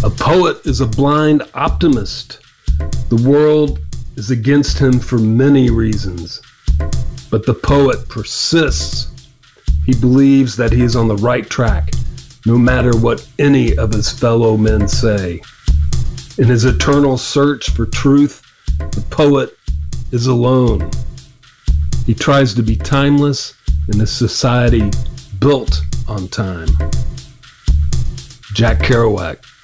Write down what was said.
A poet is a blind optimist. The world is against him for many reasons, but the poet persists. He believes that he is on the right track, no matter what any of his fellow men say. In his eternal search for truth, the poet is alone. He tries to be timeless in a society built on time. Jack Kerouac.